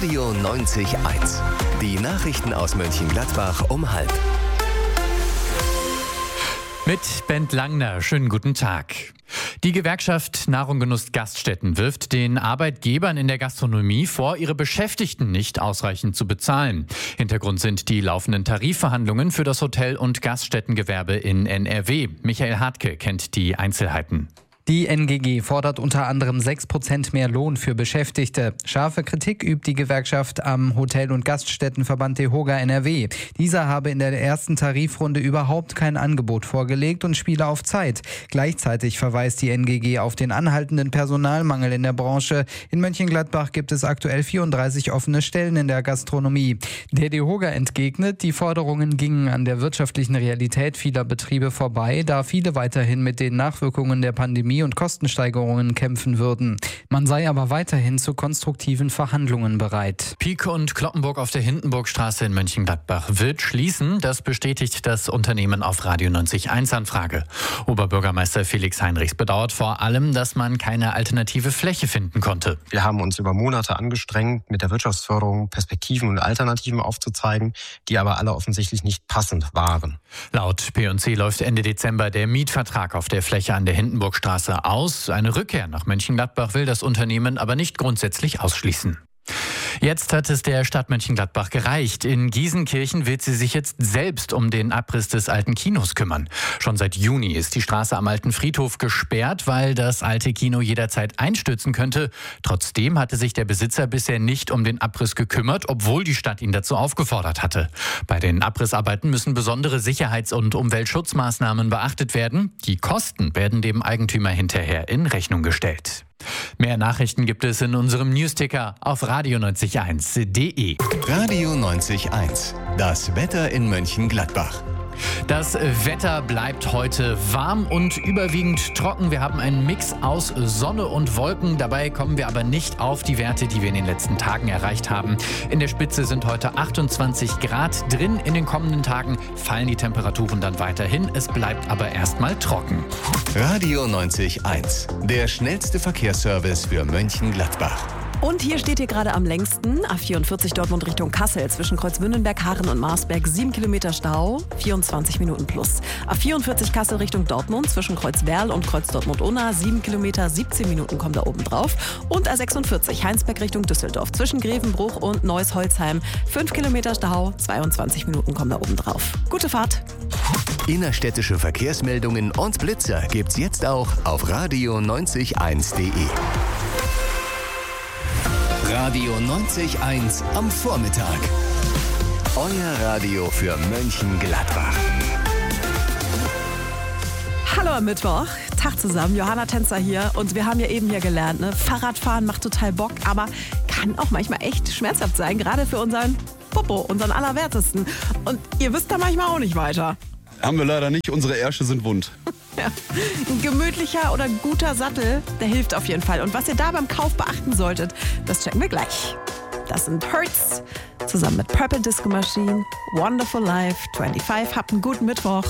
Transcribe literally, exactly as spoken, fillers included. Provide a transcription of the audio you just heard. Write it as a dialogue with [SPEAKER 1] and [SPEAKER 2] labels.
[SPEAKER 1] Radio neunzig eins. Die Nachrichten aus Mönchengladbach um halb.
[SPEAKER 2] Mit Bent Langner, schönen guten Tag. Die Gewerkschaft Nahrung Genuss Gaststätten wirft den Arbeitgebern in der Gastronomie vor, ihre Beschäftigten nicht ausreichend zu bezahlen. Hintergrund sind die laufenden Tarifverhandlungen für das Hotel- und Gaststättengewerbe in N R W. Michael Hartke kennt die Einzelheiten.
[SPEAKER 3] Die N G G fordert unter anderem sechs Prozent mehr Lohn für Beschäftigte. Scharfe Kritik übt die Gewerkschaft am Hotel- und Gaststättenverband DEHOGA N R W. Dieser habe in der ersten Tarifrunde überhaupt kein Angebot vorgelegt und spiele auf Zeit. Gleichzeitig verweist die N G G auf den anhaltenden Personalmangel in der Branche. In Mönchengladbach gibt es aktuell vierunddreißig offene Stellen in der Gastronomie. Der DEHOGA entgegnet, die Forderungen gingen an der wirtschaftlichen Realität vieler Betriebe vorbei, da viele weiterhin mit den Nachwirkungen der Pandemie und Kostensteigerungen kämpfen würden. Man sei aber weiterhin zu konstruktiven Verhandlungen bereit.
[SPEAKER 2] Pieck und Cloppenburg auf der Hindenburgstraße in Mönchengladbach wird schließen. Das bestätigt das Unternehmen auf Radio neunzig eins Anfrage. Oberbürgermeister Felix Heinrichs bedauert vor allem, dass man keine alternative Fläche finden konnte.
[SPEAKER 4] Wir haben uns über Monate angestrengt, mit der Wirtschaftsförderung Perspektiven und Alternativen aufzuzeigen, die aber alle offensichtlich nicht passend waren.
[SPEAKER 2] Laut P und C läuft Ende Dezember der Mietvertrag auf der Fläche an der Hindenburgstraße aus. Eine Rückkehr nach Mönchengladbach will das Unternehmen aber nicht grundsätzlich ausschließen. Jetzt hat es der Stadt Mönchengladbach gereicht. In Giesenkirchen wird sie sich jetzt selbst um den Abriss des alten Kinos kümmern. Schon seit Juni ist die Straße am alten Friedhof gesperrt, weil das alte Kino jederzeit einstürzen könnte. Trotzdem hatte sich der Besitzer bisher nicht um den Abriss gekümmert, obwohl die Stadt ihn dazu aufgefordert hatte. Bei den Abrissarbeiten müssen besondere Sicherheits- und Umweltschutzmaßnahmen beachtet werden. Die Kosten werden dem Eigentümer hinterher in Rechnung gestellt. Mehr Nachrichten gibt es in unserem Newsticker auf radio neunzig eins punkt de.
[SPEAKER 1] Radio neunzig eins. Das Wetter in Mönchengladbach.
[SPEAKER 2] Das Wetter bleibt heute warm und überwiegend trocken. Wir haben einen Mix aus Sonne und Wolken. Dabei kommen wir aber nicht auf die Werte, die wir in den letzten Tagen erreicht haben. In der Spitze sind heute achtundzwanzig Grad drin. In den kommenden Tagen fallen die Temperaturen dann weiterhin. Es bleibt aber erstmal trocken.
[SPEAKER 1] Radio neunzig eins. Der schnellste Verkehrsservice für Mönchengladbach.
[SPEAKER 5] Und hier steht ihr gerade am längsten, A vierundvierzig Dortmund Richtung Kassel, zwischen Kreuzwündenberg, Harren und Marsberg, sieben Kilometer Stau, vierundzwanzig Minuten plus. A vierundvierzig Kassel Richtung Dortmund, zwischen Kreuzwerl und Kreuz Dortmund-Unna, sieben Kilometer, siebzehn Minuten kommen da oben drauf. Und A sechsundvierzig Heinsberg Richtung Düsseldorf, zwischen Grevenbruch und Neuss-Holzheim, fünf Kilometer Stau, zweiundzwanzig Minuten kommen da oben drauf. Gute Fahrt!
[SPEAKER 1] Innerstädtische Verkehrsmeldungen und Blitzer gibt's jetzt auch auf radio neunzig eins punkt de. Radio neunzig eins am Vormittag. Euer Radio für Mönchengladbach.
[SPEAKER 5] Hallo am Mittwoch, Tag zusammen, Johanna Tänzer hier und wir haben ja eben hier gelernt, ne? Fahrradfahren macht total Bock, aber kann auch manchmal echt schmerzhaft sein, gerade für unseren Popo, unseren Allerwertesten. Und ihr wisst da manchmal auch nicht weiter.
[SPEAKER 6] Haben wir leider nicht, unsere Ärsche sind wund.
[SPEAKER 5] Ja. Ein gemütlicher oder guter Sattel, der hilft auf jeden Fall. Und was ihr da beim Kauf beachten solltet, das checken wir gleich. Das sind Hertz, zusammen mit Purple Disco Machine, Wonderful Life, fünfundzwanzig. Habt einen guten Mittwoch.